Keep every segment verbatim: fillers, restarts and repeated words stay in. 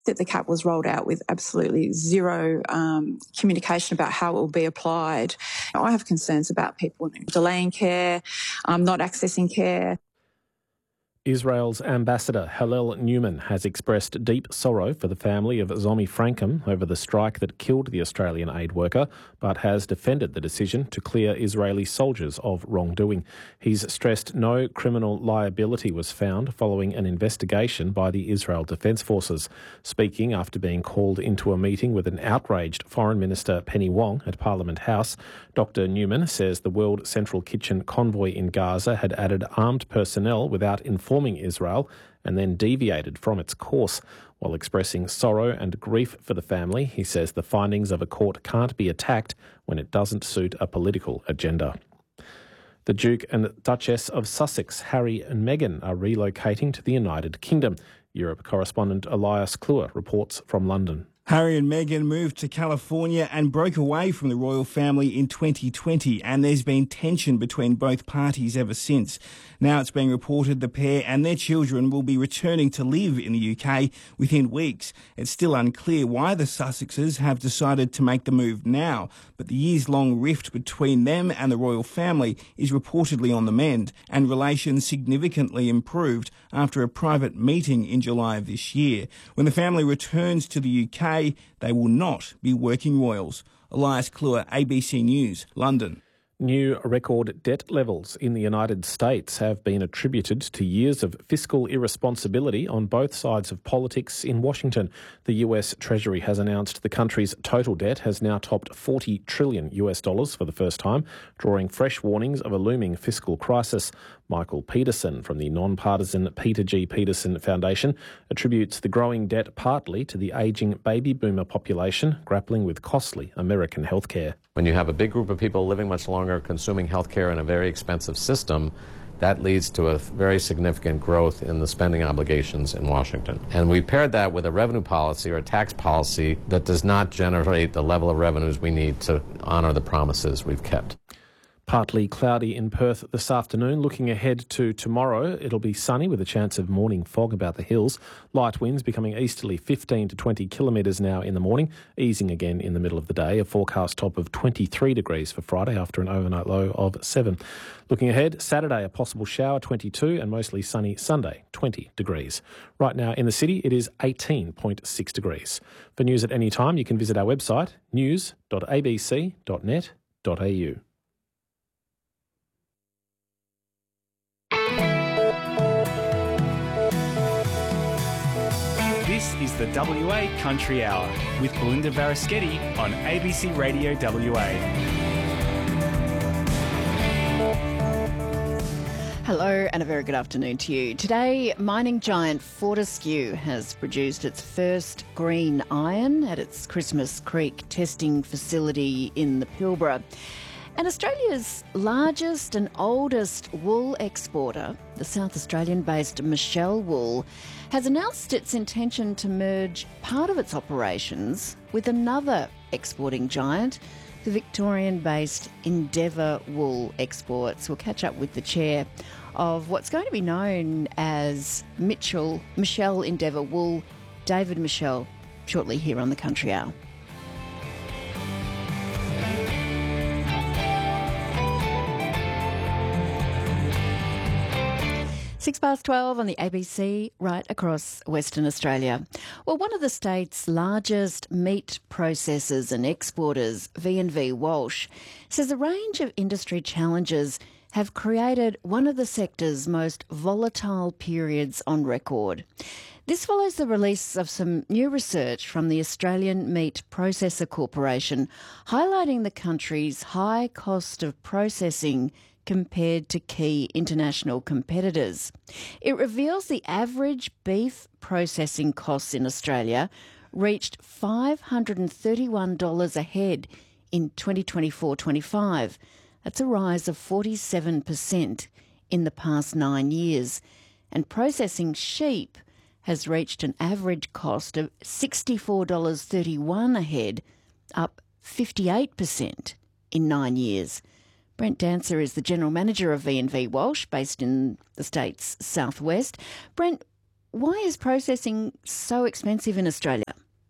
that the cap was rolled out with absolutely zero um, communication about how it will be applied. I have concerns about people delaying care, um, not accessing care. Israel's ambassador, Hillel Newman, has expressed deep sorrow for the family of Zomi Frankum over the strike that killed the Australian aid worker, but has defended the decision to clear Israeli soldiers of wrongdoing. He's stressed no criminal liability was found following an investigation by the Israel Defence Forces. Speaking after being called into a meeting with an outraged Foreign Minister Penny Wong at Parliament House, Doctor Newman says the World Central Kitchen convoy in Gaza had added armed personnel without informing Israel and then deviated from its course. While expressing sorrow and grief for the family, he says the findings of a court can't be attacked when it doesn't suit a political agenda. The Duke and Duchess of Sussex, Harry and Meghan, are relocating to the United Kingdom. Europe correspondent Elias Kluwer reports from London. Harry and Meghan moved to California and broke away from the royal family in twenty twenty, and there's been tension between both parties ever since. Now it's being reported the pair and their children will be returning to live in the U K within weeks. It's still unclear why the Sussexes have decided to make the move now, but the years-long rift between them and the royal family is reportedly on the mend, and relations significantly improved after a private meeting in July of this year. When the family returns to the U K, they will not be working royals. Elias Kluwer, A B C News, London. New record debt levels in the United States have been attributed to years of fiscal irresponsibility on both sides of politics in Washington. The U S Treasury has announced the country's total debt has now topped forty trillion U S dollars for the first time, drawing fresh warnings of a looming fiscal crisis. Michael Peterson from the non-partisan Peter G. Peterson Foundation attributes the growing debt partly to the ageing baby boomer population grappling with costly American healthcare. When you have a big group of people living much longer, consuming healthcare in a very expensive system, that leads to a very significant growth in the spending obligations in Washington. And we paired that with a revenue policy or a tax policy that does not generate the level of revenues we need to honor the promises we've kept. Partly cloudy in Perth this afternoon. Looking ahead to tomorrow, it'll be sunny with a chance of morning fog about the hills. Light winds becoming easterly fifteen to twenty kilometres now in the morning, easing again in the middle of the day. A forecast top of twenty-three degrees for Friday after an overnight low of seven. Looking ahead, Saturday a possible shower, twenty-two, and mostly sunny Sunday, twenty degrees. Right now in the city it is eighteen point six degrees. For news at any time you can visit our website news dot a b c dot net dot a u. This is the W A Country Hour with Belinda Varaschetti on A B C Radio W A. Hello and a very good afternoon to you. Today, mining giant Fortescue has produced its first green iron at its Christmas Creek testing facility in the Pilbara. And Australia's largest and oldest wool exporter, the South Australian-based Michelle Wool, has announced its intention to merge part of its operations with another exporting giant, the Victorian-based Endeavour Wool Exports. We'll catch up with the chair of what's going to be known as Mitchell, Michelle Endeavour Wool, David Michelle, shortly here on the Country Hour. Six past twelve on the A B C, right across Western Australia. Well, one of the state's largest meat processors and exporters, V and V Walsh, says a range of industry challenges have created one of the sector's most volatile periods on record. This follows the release of some new research from the Australian Meat Processor Corporation, highlighting the country's high cost of processing compared to key international competitors. It reveals the average beef processing costs in Australia reached five hundred thirty-one dollars a head in twenty twenty-four twenty-five. That's a rise of forty-seven percent in the past nine years. And processing sheep has reached an average cost of sixty-four dollars thirty-one a head, up fifty-eight percent in nine years. Brent Dancer is the General Manager of V and V Walsh, based in the state's southwest. Brent, why is processing so expensive in Australia?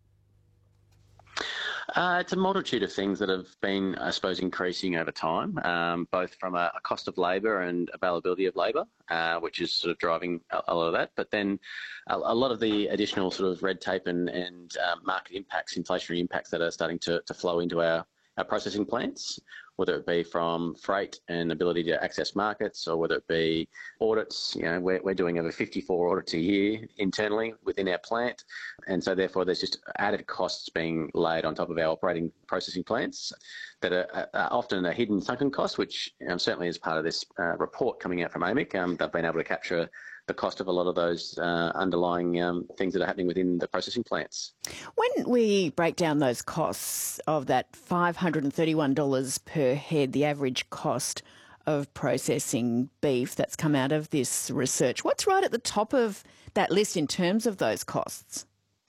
Uh, it's a multitude of things that have been, I suppose, increasing over time, um, both from a, a cost of labour and availability of labour, uh, which is sort of driving a, a lot of that. But then a, a lot of the additional sort of red tape and, and um, market impacts, inflationary impacts that are starting to, to flow into our, our processing plants, whether it be from freight and ability to access markets, or whether it be audits. You know, we're, we're doing over fifty-four audits a year internally within our plant. And so therefore there's just added costs being laid on top of our operating processing plants that are, are often a hidden sunken cost, which um, certainly is part of this uh, report coming out from A M I C. Um, they've been able to capture the cost of a lot of those uh, underlying um, things that are happening within the processing plants. When we break down those costs of that five hundred thirty-one dollars per head, the average cost of processing beef that's come out of this research, what's right at the top of that list in terms of those costs?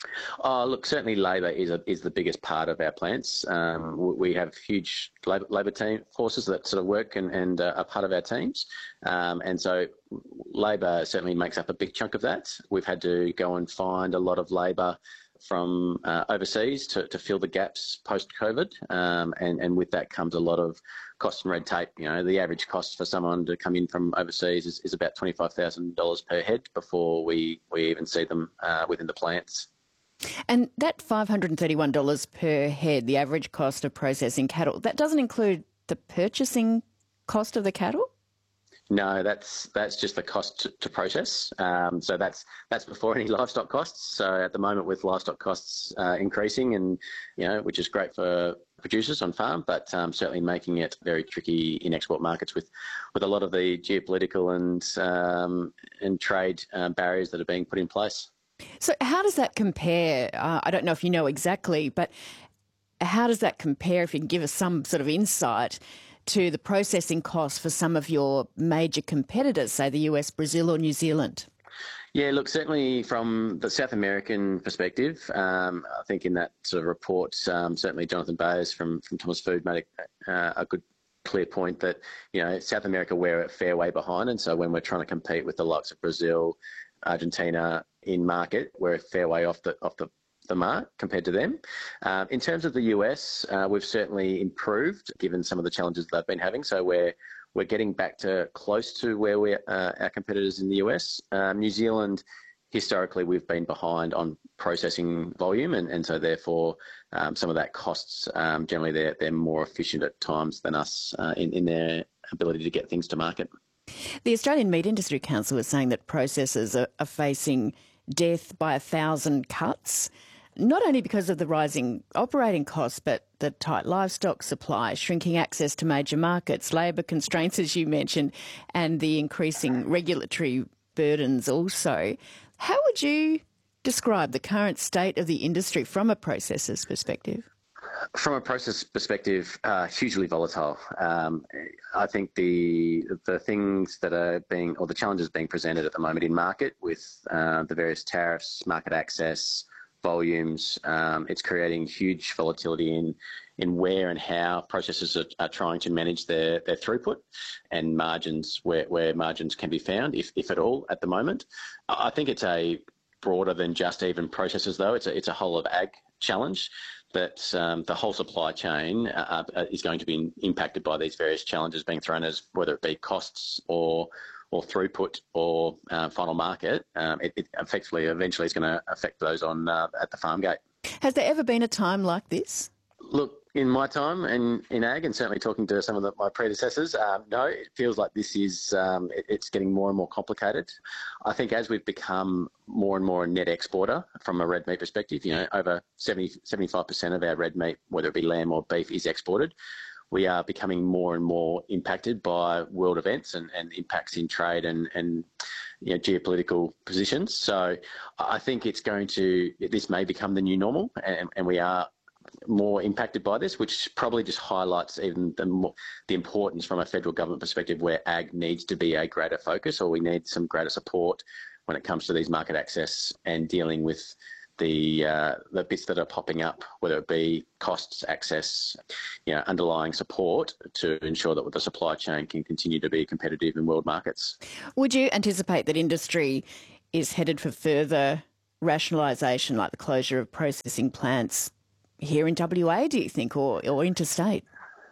Oh, look, certainly labour is a, is the biggest part of our plants. Um, we have huge labour, labour team forces that sort of work and, and uh, are part of our teams. Um, and so labour certainly makes up a big chunk of that. We've had to go and find a lot of labour from uh, overseas to, to fill the gaps post-COVID. Um, and, and with that comes a lot of cost and red tape. You know, the average cost for someone to come in from overseas is, is about twenty-five thousand dollars per head before we, we even see them uh, within the plants. And that five hundred thirty-one dollars per head, the average cost of processing cattle, that doesn't include the purchasing cost of the cattle? No, that's that's just the cost to, to process. Um, so that's that's before any livestock costs. So at the moment, with livestock costs uh, increasing, and you know, which is great for producers on farm, but um, certainly making it very tricky in export markets with, with a lot of the geopolitical and um, and trade uh, barriers that are being put in place. So how does that compare? Uh, I don't know if you know exactly, but how does that compare, if you can give us some sort of insight, to the processing costs for some of your major competitors, say the U S, Brazil or New Zealand? Yeah, look, certainly from the South American perspective, um, I think in that sort of report, um, certainly Jonathan Bayes from, from Thomas Food made a, uh, a good clear point that, you know, South America, we're a fair way behind. And so when we're trying to compete with the likes of Brazil, Argentina in market, we're a fair way off the off the, the mark compared to them. Um, in terms of the U S, uh, we've certainly improved given some of the challenges they've been having. So we're we're getting back to close to where we uh, our competitors in the U S. Um, New Zealand, historically, we've been behind on processing volume, and, and so therefore um, some of that costs um, generally they're they're more efficient at times than us uh, in in their ability to get things to market. The Australian Meat Industry Council is saying that processors are, are facing death by a thousand cuts, not only because of the rising operating costs, but the tight livestock supply, shrinking access to major markets, labour constraints, as you mentioned, and the increasing regulatory burdens also. How would you describe the current state of the industry from a processor's perspective? From a process perspective, uh, hugely volatile. Um, I think the the things that are being, or the challenges being presented at the moment in market with uh, the various tariffs, market access, volumes, um, it's creating huge volatility in in where and how processors are, are trying to manage their, their throughput and margins, where, where margins can be found, if, if at all, at the moment. I think it's a broader than just even processors, though. It's a, it's a whole of ag challenge. That um, the whole supply chain uh, uh, is going to be impacted by these various challenges being thrown as, whether it be costs or or throughput or uh, final market. Um, it, it effectively eventually is going to affect those on uh, at the farm gate. Has there ever been a time like this? Look, in my time and in ag, and certainly talking to some of the, my predecessors, um, no, it feels like this is um, it, it's getting more and more complicated. I think as we've become more and more a net exporter from a red meat perspective, you know, over seventy, seventy-five percent of our red meat, whether it be lamb or beef, is exported. We are becoming more and more impacted by world events and, and impacts in trade and, and you know, geopolitical positions. So I think it's going to, this may become the new normal, and, and we are more impacted by this, which probably just highlights even the, more, the importance from a federal government perspective, where ag needs to be a greater focus, or we need some greater support when it comes to these market access and dealing with the uh, the bits that are popping up, whether it be costs, access, you know, underlying support to ensure that the supply chain can continue to be competitive in world markets. Would you anticipate that industry is headed for further rationalisation, like the closure of processing plants here in W A, do you think, or, or interstate?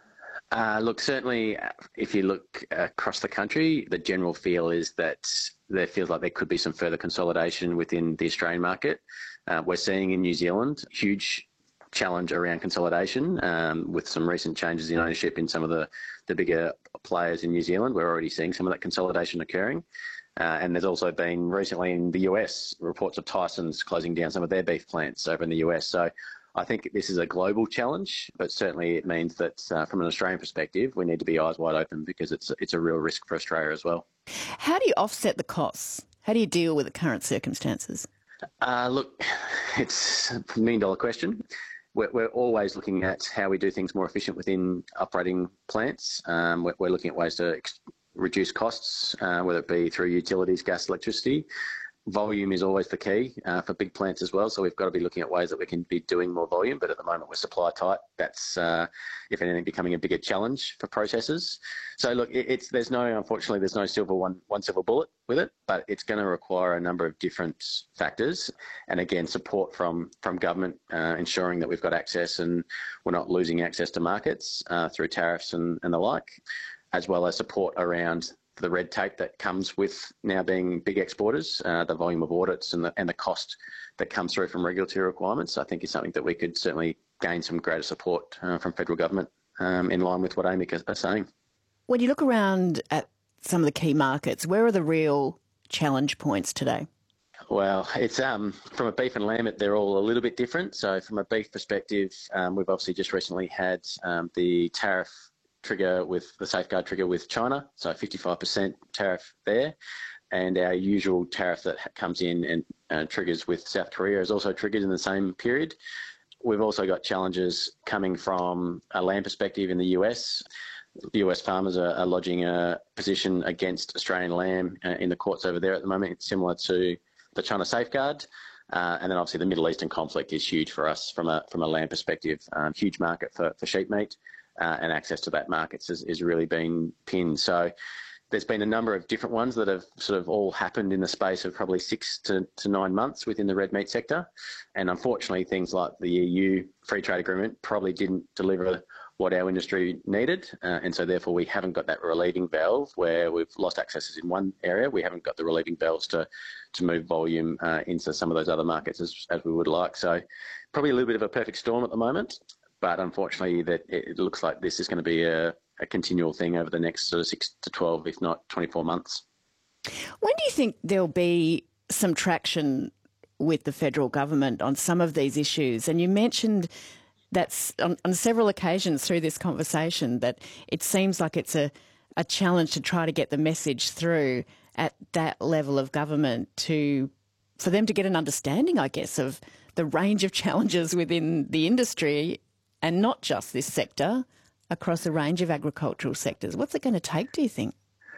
Uh, look, certainly if you look across the country, the general feel is that there feels like there could be some further consolidation within the Australian market. Uh, we're seeing in New Zealand huge challenge around consolidation um, with some recent changes in ownership in some of the, the bigger players in New Zealand. We're already seeing some of that consolidation occurring. Uh, and there's also been recently in the U S reports of Tyson's closing down some of their beef plants over in the U S. So I think this is a global challenge, but certainly it means that uh, from an Australian perspective, we need to be eyes wide open because it's it's a real risk for Australia as well. How do you offset the costs? How do you deal with the current circumstances? Uh, look, it's a million dollar question. We're, we're always looking at how we do things more efficient within operating plants. Um, we're, we're looking at ways to ex- reduce costs, uh, whether it be through utilities, gas, electricity. Volume is always the key uh, for big plants as well, so we've got to be looking at ways that we can be doing more volume, but at the moment we're supply tight. That's, uh, if anything, becoming a bigger challenge for processors. So look, it, it's there's no, unfortunately, there's no silver one, one silver bullet with it, but it's going to require a number of different factors, and again, support from, from government, uh, ensuring that we've got access and we're not losing access to markets uh, through tariffs and, and the like, as well as support around the red tape that comes with now being big exporters, uh, the volume of audits and the, and the cost that comes through from regulatory requirements, I think is something that we could certainly gain some greater support uh, from federal government um, in line with what A M I C are saying. When you look around at some of the key markets, where are the real challenge points today? Well, it's um, from a beef and lamb, they're all a little bit different. So from a beef perspective, um, we've obviously just recently had um, the tariff trigger with the safeguard trigger with China, so fifty-five percent tariff there, and our usual tariff that comes in and uh, triggers with South Korea is also triggered in the same period. We've also got challenges coming from a land perspective in the U S. The U S farmers are, are lodging a position against Australian lamb uh, in the courts over there at the moment. It's similar to the China safeguard. Uh, and then obviously the Middle Eastern conflict is huge for us from a from a land perspective. Um, huge market for, for sheep meat. Uh, and access to that market is, is really been pinned. So there's been a number of different ones that have sort of all happened in the space of probably six to, to nine months within the red meat sector. And unfortunately, things like the E U free trade agreement probably didn't deliver what our industry needed. Uh, and so therefore we haven't got that relieving valve where we've lost accesses in one area. We haven't got the relieving valves to, to move volume uh, into some of those other markets as, as we would like. So probably a little bit of a perfect storm at the moment. But unfortunately, that it looks like this is going to be a, a continual thing over the next sort of six to twelve, if not twenty-four months. When do you think there'll be some traction with the federal government on some of these issues? And you mentioned that on, on several occasions through this conversation that it seems like it's a, a challenge to try to get the message through at that level of government to for them to get an understanding, I guess, of the range of challenges within the industry. And not just this sector, across a range of agricultural sectors. What's it going to take, do you think?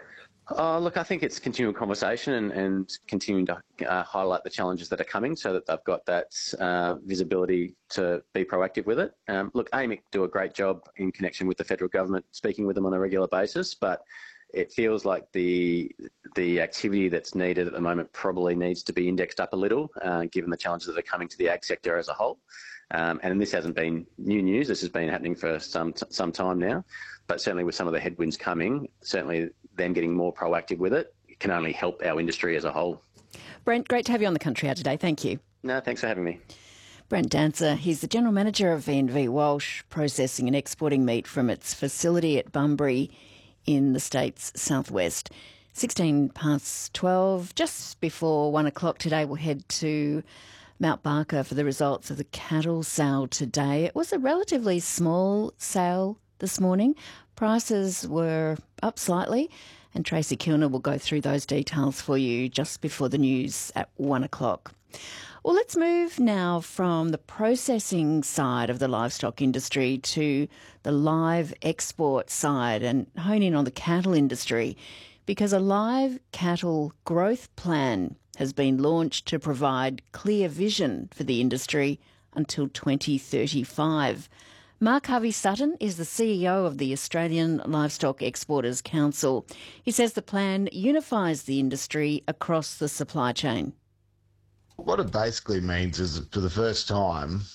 Oh, look, I think it's continual conversation and, and continuing to uh, highlight the challenges that are coming so that they've got that uh, visibility to be proactive with it. Um, look, A M I C do a great job in connection with the federal government, speaking with them on a regular basis, but it feels like the the activity that's needed at the moment probably needs to be indexed up a little, uh, given the challenges that are coming to the ag sector as a whole. Um, and this hasn't been new news. This has been happening for some some time now. But certainly with some of the headwinds coming, certainly them getting more proactive with it, it can only help our industry as a whole. Brent, great to have you on the Country Hour today. Thank you. No, thanks for having me. Brent Dancer, he's the General Manager of V and V Walsh, processing and exporting meat from its facility at Bunbury in the state's southwest. sixteen past twelve, just before one o'clock today, we'll head to Mount Barker for the results of the cattle sale today. It was a relatively small sale this morning. Prices were up slightly, and Tracy Kilner will go through those details for you just before the news at one o'clock. Well, let's move now from the processing side of the livestock industry to the live export side and hone in on the cattle industry, because a live cattle growth plan has been launched to provide clear vision for the industry until twenty thirty-five. Mark Harvey-Sutton is the C E O of the Australian Livestock Exporters Council. He says the plan unifies the industry across the supply chain. What it basically means is that for the first time,